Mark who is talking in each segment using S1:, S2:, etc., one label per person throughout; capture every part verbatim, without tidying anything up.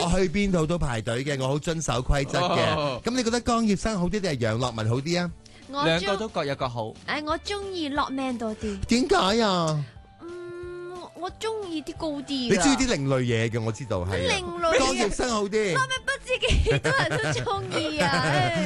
S1: 我去邊度都排隊嘅，我好遵守規則嘅。咁、
S2: 哦、
S1: 你覺得江葉生好啲定係楊樂文好啲啊？
S2: 兩個都各有各好。
S3: 誒，我中意 Lockman 多啲。
S1: 點解啊？
S3: 嗯，我中意啲高啲。
S1: 你中意啲另類嘢嘅，我知道係。
S3: 另類
S1: 江葉生好啲。
S3: Lockman 不知幾多人都中意啊！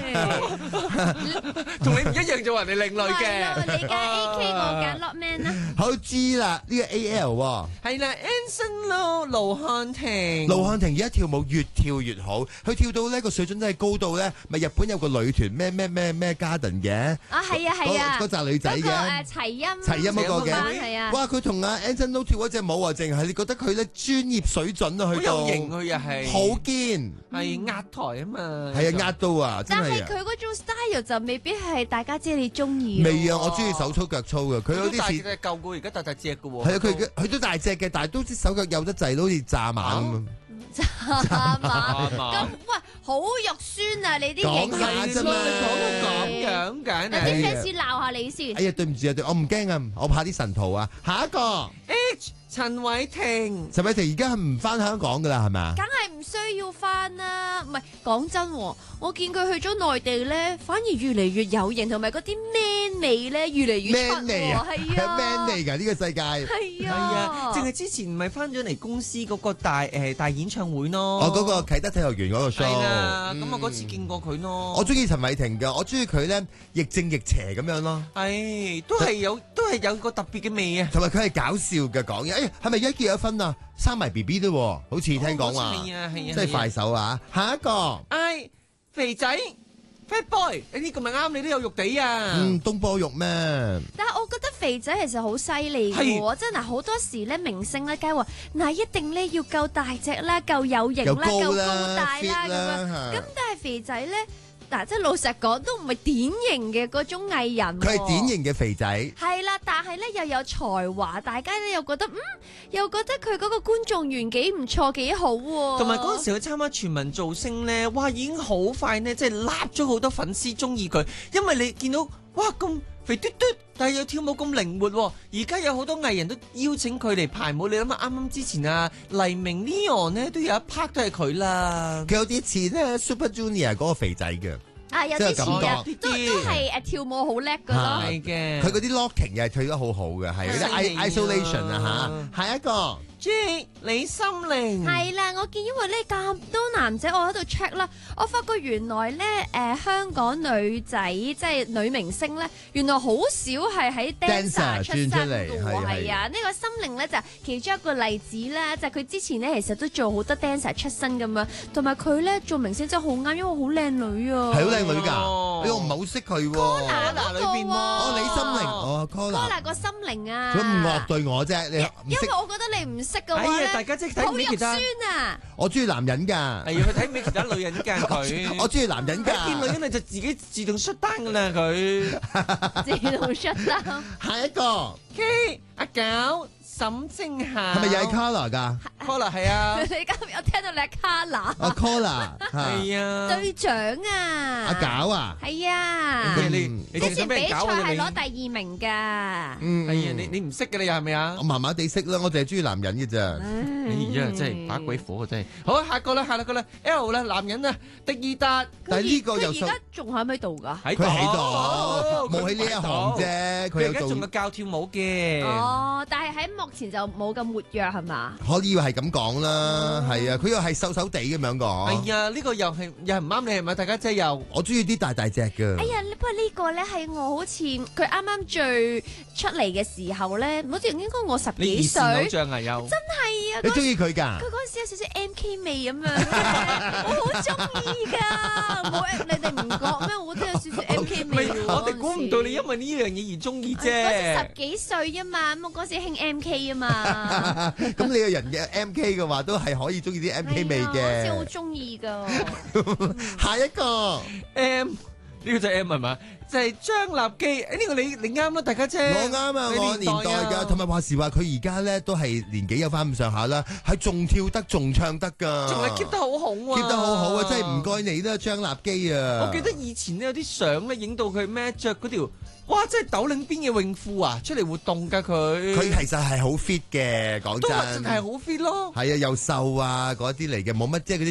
S2: 同你唔一樣就話你另類嘅。
S3: 你揀 A K， 我揀 Lockman 啦。
S1: 好知啦，呢個 A L 喎。
S2: 係啦 ，Anson Lo 盧瀚霆。
S1: 盧瀚霆而家跳舞越跳越好，佢跳到呢個水準真係高到咧，咪日本有個女團咩咩咩咩 Garden 嘅。
S3: 啊，係啊係啊。
S1: 嗰紮女仔嘅。
S3: 嗰個誒齊音。
S1: 齊音嗰個嘅。
S3: 係啊。
S1: 哇！佢同阿 Anson Lo 跳嗰隻舞啊，淨係你覺得佢咧專業水準啊，去到。
S2: 好有型佢又係。
S1: 好堅。
S2: 係壓台啊嘛。
S1: 係啊，壓到啊，真係。
S3: 但係佢嗰種 style 就未必係大家知你中意。
S1: 未啊，我中意手粗腳粗嘅，佢有啲似
S2: 舊過而家大大隻嘅喎。
S1: 係啊，佢佢都大隻嘅，但係都啲手腳幼得滯，都好似蚱蜢咁。
S3: 蚱蜢咁喂，好肉酸啊！你啲
S1: 講下啫嘛，
S2: 講到咁樣嘅，
S3: 有啲 fans 鬧下你先。
S1: 哎呀，對唔住啊，對，我唔驚啊，我怕啲神徒啊。下一個
S2: H 陳偉霆，
S1: 陳偉霆而家係唔翻香港噶啦，係咪啊？
S3: 梗係唔需要翻啦，唔係講真，我見佢去咗內地咧，反而越嚟越有型，同埋嗰啲 man 味咧越嚟越出喎，係啊
S1: ，man 味㗎呢個世界。
S3: 係啊，
S2: 係啊，淨係之前唔係翻咗嚟公司嗰個大誒大演唱會咯。
S1: 哦，嗰個啟德體育園嗰個 show。
S2: 係啦，咁我嗰次見過佢咯。
S1: 我中意陳偉霆㗎，我中意佢咧亦正亦邪咁樣咯。
S2: 係，都係有都係有個特別嘅味啊。
S1: 同埋佢係搞笑嘅講嘢，哎，係咪而家結咗婚啊？生埋 B B 都，好似聽講話，
S2: 係啊係啊，
S1: 即係快手啊！下一個，
S2: 哎，肥仔 Fat Boy，你呢個咪啱，你都有肉地啊！
S1: 嗯，東坡肉咩？
S3: 但係我覺得肥仔其實好犀利嘅喎，真係好多時咧明星咧，梗係話嗱一定咧要夠大隻啦，夠有型啦，夠高大啦咁樣。咁但係肥仔咧。嗱，即係老實講，都唔係典型嘅嗰種藝人。
S1: 佢係典型嘅肥仔。
S3: 係啦，但係咧又有才華，大家咧又覺得嗯，又覺得佢嗰個觀眾緣幾唔錯，幾好喎。
S2: 同埋嗰陣時去參加全民造星咧，哇，已經好快呢，即係立咗好多粉絲中意佢，因為你見到哇咁肥嘟嘟，但係又跳舞咁靈活。而家有好多藝人都邀請佢嚟排舞，你諗下啱啱之前啊，黎明 Leon 呢都有一 part 都係佢啦。
S1: 佢有啲似咧 Super Junior 嗰個肥仔嘅。
S3: 啊，有啲似啊，都都係誒跳舞好叻噶咯。
S2: 係嘅，
S1: 佢嗰啲 locking 又係退得好好嘅，係嗰啲 isolation 啊嚇。下一個
S2: J 李心凌
S3: 係啦，我見因為咧咁多男仔，我喺度 check 啦，我發覺原來咧誒香港女仔即係女明星咧，原來好少係喺 dancer 出身嘅喎。係啊，呢個心凌咧就其中一個例子啦，就佢之前咧其實都做好多 dancer 出身咁樣，同埋佢咧做明星真係好啱，因為好靚女啊。
S1: 係好靚女㗎，我唔係好識佢喎。
S3: Kola 裏邊喎，
S1: 哦李心凌，哦
S3: Kola 個心凌啊，
S1: 佢唔惡對我啫，你
S3: 因為我覺得你唔識嘅話咧，
S2: 大家即係睇唔起其他。
S3: 好肉酸啊！
S1: 我中意男人㗎，
S2: 係啊，佢睇唔起其他女人㗎佢。
S1: 我中意男人㗎。
S2: 見女人你就自己自動出單㗎啦佢。
S3: 自動出單。
S1: 下一個
S2: K 阿九沈正霞，
S1: 係咪又係 Kola 㗎
S2: ？Kola 係啊。
S3: 你今日我聽到你係 Kola。
S1: 啊 Kola
S2: 係啊。
S3: 隊長啊。
S1: 阿搞啊。
S3: 係啊。
S2: 你你
S3: 之前比賽係攞第二名㗎。
S1: 嗯，
S2: 係啊，你你唔識嘅你又係咪啊？
S1: 我麻麻地識啦，我淨係中意男人嘅咋。
S2: 哎呀，真係把鬼火啊！真係。好，下個啦，下個啦 ，L 啦，男人啊，迪爾達。
S1: 但係呢個又
S3: 佢而家仲喺唔喺度㗎？
S1: 佢喺度，冇喺呢一行啫。佢
S2: 而家仲有教跳舞嘅。
S3: 哦，但係喺目前就冇咁活躍係嘛？
S1: 可以係咁講啦，係啊，佢又係瘦瘦地咁樣講。
S2: 係啊，呢個又係又係唔啱你係咪？大家姐又，
S1: 我中意啲大大隻嘅。
S3: 哎呀，不過呢個咧係我好似佢啱啱最出嚟嘅時候咧，好似應該我十幾歲。
S2: 偶像啊又。
S3: 真係啊！
S1: 你中意佢㗎？
S3: 佢嗰陣時有少少 M K 味咁樣嘅，我好中意㗎。冇你哋唔覺咩？我都有少少 M K 味。
S2: 我哋估唔到你因為呢樣嘢而中意啫。
S3: 嗰時十幾歲啊嘛，咁我嗰時興 M K 啊嘛。
S1: 咁你個人嘅 M K 嘅話，都係可以中意啲 M K 味嘅。
S3: 嗰時好中意㗎。
S1: 下一個
S2: M 呢個就係 M 係嘛？就係張立基。誒呢個你你啱啦，大家姐。
S1: 我啱啊，我年代㗎。同埋話時話，佢而家咧都係年紀有翻咁上下啦，係仲跳得，仲唱得㗎。
S2: 仲係 keep 得好好啊
S1: ！keep 得好好啊！真係唔該你啦，張立基啊！
S2: 我記得以前咧有啲相咧影到佢咩着嗰條。哇！真係斗領邊嘅泳褲啊，出嚟活動㗎佢。
S1: 佢其實係好 fit 嘅，講真。
S2: 都係係好 fit 咯。
S1: 係啊，又瘦啊嗰啲嚟嘅，冇乜即係嗰